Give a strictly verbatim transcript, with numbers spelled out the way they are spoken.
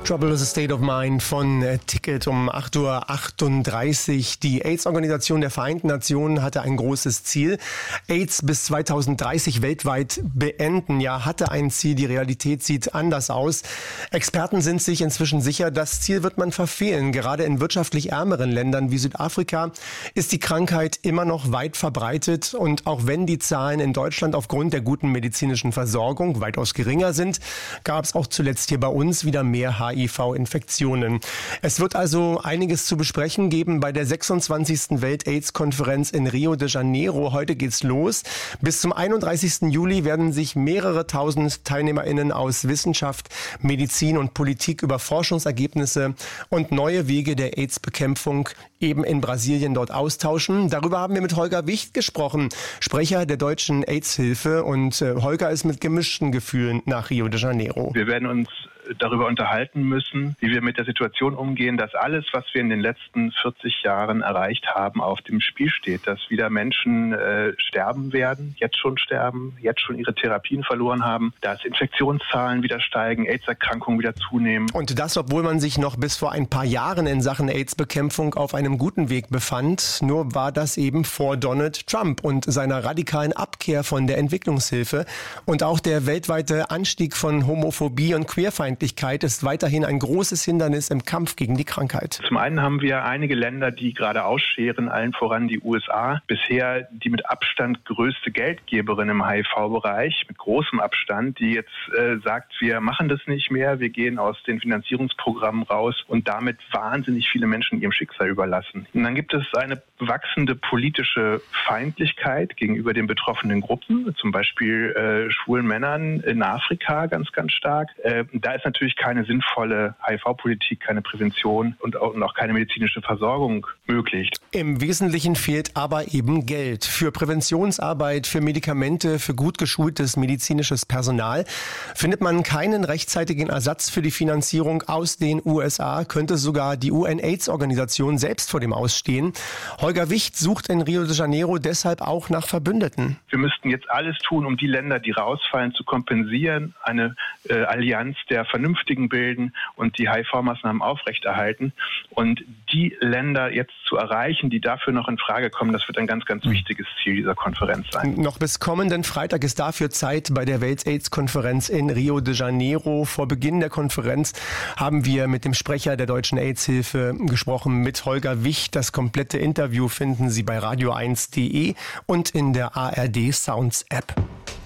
Trouble is a State of Mind von Ticket um acht Uhr achtunddreißig. Die AIDS-Organisation der Vereinten Nationen hatte ein großes Ziel. AIDS bis zweitausenddreißig weltweit beenden. Ja, hatte ein Ziel. Die Realität sieht anders aus. Experten sind sich inzwischen sicher, das Ziel wird man verfehlen. Gerade in wirtschaftlich ärmeren Ländern wie Südafrika ist die Krankheit immer noch weit verbreitet. Und auch wenn die Zahlen in Deutschland aufgrund der guten medizinischen Versorgung weitaus geringer sind, gab es auch zuletzt hier bei uns wieder mehr H I V-Infektionen. Es wird also einiges zu besprechen geben bei der sechsundzwanzigsten Welt-AIDS-Konferenz in Rio de Janeiro. Heute geht's los. Bis zum einunddreißigsten Juli werden sich mehrere tausend TeilnehmerInnen aus Wissenschaft, Medizin und Politik über Forschungsergebnisse und neue Wege der AIDS-Bekämpfung eben in Brasilien dort austauschen. Darüber haben wir mit Holger Wicht gesprochen, Sprecher der Deutschen AIDS-Hilfe. Und äh, Holger ist mit gemischten Gefühlen nach Rio de Janeiro. Wir werden uns darüber unterhalten müssen, wie wir mit der Situation umgehen, dass alles, was wir in den letzten vierzig Jahren erreicht haben, auf dem Spiel steht, dass wieder Menschen äh, sterben werden, jetzt schon sterben, jetzt schon ihre Therapien verloren haben, dass Infektionszahlen wieder steigen, AIDS-Erkrankungen wieder zunehmen. Und das, obwohl man sich noch bis vor ein paar Jahren in Sachen AIDS-Bekämpfung auf einem guten Weg befand. Nur war das eben vor Donald Trump und seiner radikalen Abkehr von der Entwicklungshilfe. Und auch der weltweite Anstieg von Homophobie und Queerfeindlichkeit ist weiterhin ein großes Hindernis im Kampf gegen die Krankheit. Zum einen haben wir einige Länder, die gerade ausscheren, allen voran die U S A. Bisher die mit Abstand größte Geldgeberin im H I V-Bereich, mit großem Abstand, die jetzt äh, sagt, wir machen das nicht mehr, wir gehen aus den Finanzierungsprogrammen raus und damit wahnsinnig viele Menschen ihrem Schicksal überlassen. Und dann gibt es eine wachsende politische Feindlichkeit gegenüber den betroffenen Gruppen, zum Beispiel äh, schwulen Männern in Afrika ganz, ganz stark. Äh, da ist natürlich keine sinnvolle H I V-Politik, keine Prävention und auch, und auch keine medizinische Versorgung möglich. Im Wesentlichen fehlt aber eben Geld für Präventionsarbeit, für Medikamente, für gut geschultes medizinisches Personal. Findet man keinen rechtzeitigen Ersatz für die Finanzierung aus den U S A, könnte sogar die U N-AIDS-Organisation selbst vor dem Ausstehen. Holger Wicht sucht in Rio de Janeiro deshalb auch nach Verbündeten. Wir müssten jetzt alles tun, um die Länder, die rausfallen, zu kompensieren, eine äh, Allianz der Vernünftigen bilden und die H I V-Maßnahmen aufrechterhalten. Und die Länder jetzt zu erreichen, die dafür noch in Frage kommen, das wird ein ganz, ganz wichtiges Ziel dieser Konferenz sein. Noch bis kommenden Freitag ist dafür Zeit bei der Welt-AIDS-Konferenz in Rio de Janeiro. Vor Beginn der Konferenz haben wir mit dem Sprecher der Deutschen AIDS-Hilfe gesprochen, mit Holger Wicht. Das komplette Interview finden Sie bei radio eins punkt de und in der A R D Sounds App.